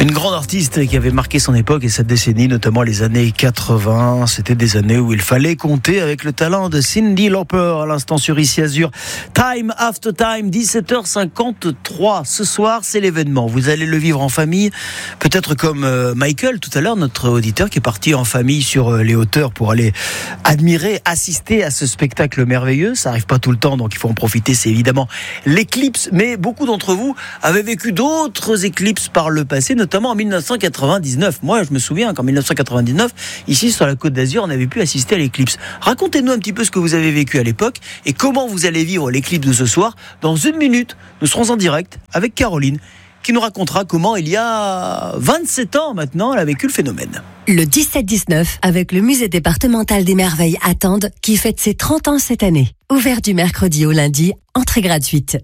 Une grande artiste qui avait marqué son époque et sa décennie, notamment les années 80. C'était des années où il fallait compter avec le talent de Cyndi Lauper. À l'instant sur Ici Azur, Time After Time, 17h53. Ce soir, c'est l'événement. Vous allez le vivre en famille, peut-être comme Michael tout à l'heure, notre auditeur qui est parti en famille sur les hauteurs pour aller admirer, assister à ce spectacle merveilleux. Ça arrive pas tout le temps, donc il faut en profiter. C'est évidemment l'éclipse, mais beaucoup d'entre vous avaient vécu d'autres éclipses par le passé, notamment en 1999. Moi, je me souviens qu'en 1999, ici sur la Côte d'Azur, on avait pu assister à l'éclipse. Racontez-nous un petit peu ce que vous avez vécu à l'époque et comment vous allez vivre l'éclipse de ce soir. Dans une minute, nous serons en direct avec Caroline, qui nous racontera comment il y a 27 ans maintenant, elle a vécu le phénomène. Le 17-19, avec le musée départemental des merveilles à Tende, qui fête ses 30 ans cette année. Ouvert du mercredi au lundi, entrée gratuite.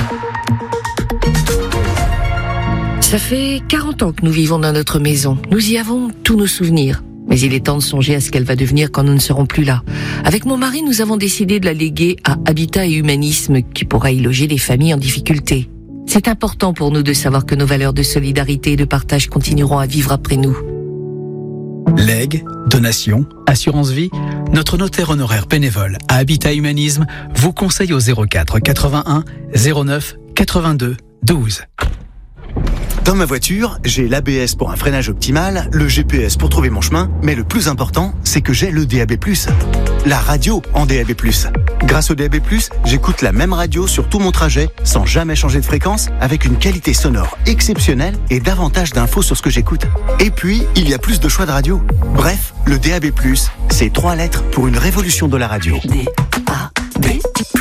Ça fait 40 ans que nous vivons dans notre maison. Nous y avons tous nos souvenirs. Mais il est temps de songer à ce qu'elle va devenir quand nous ne serons plus là. Avec mon mari, nous avons décidé de la léguer à Habitat et Humanisme, qui pourra y loger les familles en difficulté. C'est important pour nous de savoir que nos valeurs de solidarité et de partage continueront à vivre après nous. Legs, donations, assurance vie, notre notaire honoraire bénévole à Habitat Humanisme vous conseille au 04 81 09 82 12. Dans ma voiture, j'ai l'ABS pour un freinage optimal, le GPS pour trouver mon chemin, mais le plus important, c'est que j'ai le DAB+, la radio en DAB+. Grâce au DAB+, j'écoute la même radio sur tout mon trajet, sans jamais changer de fréquence, avec une qualité sonore exceptionnelle et davantage d'infos sur ce que j'écoute. Et puis, il y a plus de choix de radio. Bref, le DAB+, c'est 3 lettres pour une révolution de la radio. DAB+.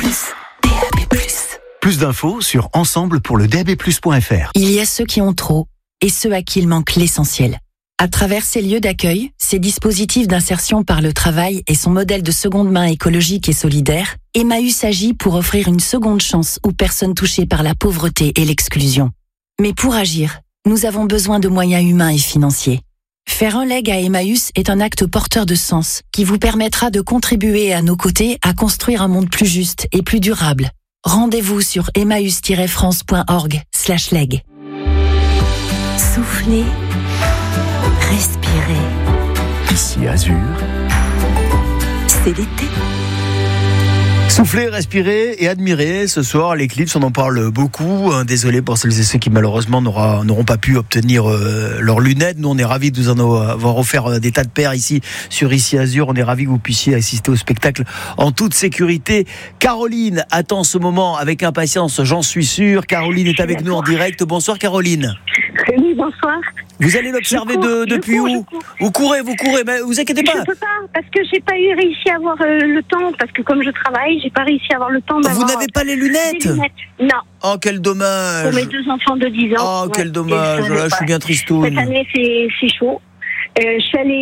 Plus d'infos sur ensemble-pour-le-DAB+.fr. Il y a ceux qui ont trop et ceux à qui il manque l'essentiel. À travers ces lieux d'accueil, ces dispositifs d'insertion par le travail et son modèle de seconde main écologique et solidaire, Emmaüs agit pour offrir une seconde chance aux personnes touchées par la pauvreté et l'exclusion. Mais pour agir, nous avons besoin de moyens humains et financiers. Faire un leg à Emmaüs est un acte porteur de sens qui vous permettra de contribuer à nos côtés à construire un monde plus juste et plus durable. Rendez-vous sur emmaüs-france.org/leg. Soufflez, respirez. Ici Azur, C'est l'été. Souffler, respirer et admirer ce soir l'éclipse, on en parle beaucoup. Désolé pour celles et ceux qui malheureusement n'auront pas pu obtenir leurs lunettes. Nous on est ravis de vous en avoir offert des tas de paires ici sur Ici Azur. On est ravis que vous puissiez assister au spectacle en toute sécurité. Caroline attend ce moment avec impatience, j'en suis sûr. Caroline est avec nous en direct. Bonsoir Caroline. Oui, bonsoir. Vous allez l'observer depuis où ? Vous courez, mais vous inquiétez pas. Je peux pas, parce que j'ai pas réussi à avoir le temps, parce que comme je travaille, j'ai pas réussi à avoir le temps d'avoir... Vous n'avez pas les lunettes ? Non. Oh, quel dommage. Pour mes 2 enfants de 10 ans. Oh, quel dommage. Là, je suis bien tristoune. Cette année, c'est chaud. Je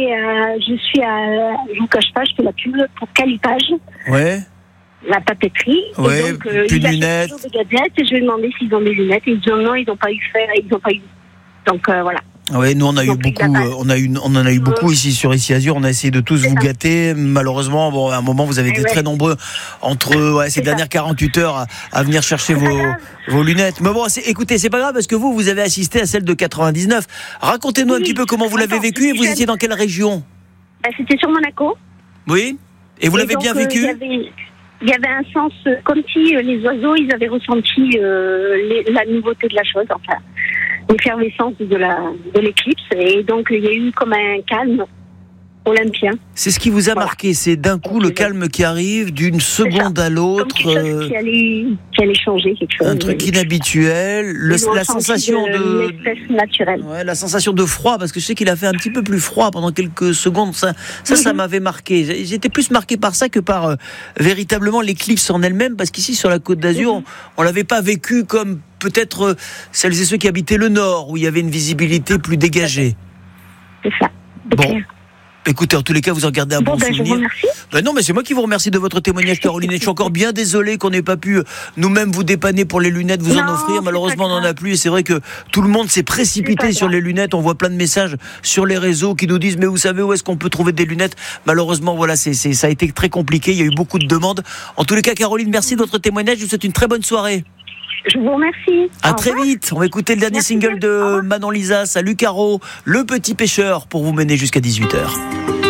vous cache pas, je fais la pub pour Calipage. Ouais. La papeterie. Ouais, et donc, plus de lunettes. Des gadgets, et je vais demander s'ils ont des lunettes. Et ils disent non, ils n'ont pas eu. Donc, voilà. Oui, nous on a eu beaucoup, on en a eu beaucoup ici sur Ici Azur. On a essayé de tous vous gâter. Malheureusement, à un moment vous avez été très nombreux entre ces dernières 48 heures à venir chercher vos lunettes. Mais bon, écoutez, c'est pas grave parce que vous avez assisté à celle de 99. Racontez-nous un petit peu comment vous l'avez vécu et vous étiez dans quelle région ? C'était sur Monaco. Oui. Et vous l'avez bien vécu ? Il y avait un sens comme si les oiseaux ils avaient ressenti la nouveauté de la chose, enfin l'effervescence de l'éclipse, et donc il y a eu comme un calme olympien. C'est ce qui vous a marqué, c'est d'un coup le calme qui arrive d'une seconde à l'autre. Comme quelque chose qui allait changer quelque chose. Un truc inhabituel, la sensation de naturelle. Ouais, la sensation de froid, parce que je sais qu'il a fait un petit peu plus froid pendant quelques secondes. Ça m'avait marqué. J'étais plus marqué par ça que par véritablement l'éclipse en elle-même, parce qu'ici sur la Côte d'Azur, on l'avait pas vécu comme peut-être celles et ceux qui habitaient le nord, où il y avait une visibilité plus dégagée. C'est ça. Bon. Écoutez, en tous les cas, vous en gardez un bon souvenir. Je vous remercie. Non, mais c'est moi qui vous remercie de votre témoignage, Caroline. Et je suis encore bien désolé qu'on n'ait pas pu nous-mêmes vous dépanner pour les lunettes, vous en offrir. Malheureusement, on n'en a plus. Et c'est vrai que tout le monde s'est précipité sur les lunettes. On voit plein de messages sur les réseaux qui nous disent mais vous savez où est-ce qu'on peut trouver des lunettes ? Malheureusement, voilà, ça a été très compliqué. Il y a eu beaucoup de demandes. En tous les cas, Caroline, merci de votre témoignage. Je vous souhaite une très bonne soirée. Je vous remercie. À très vite. On va écouter le dernier single de Manon Lisa. Salut Caro, Le Petit Pêcheur, pour vous mener jusqu'à 18h.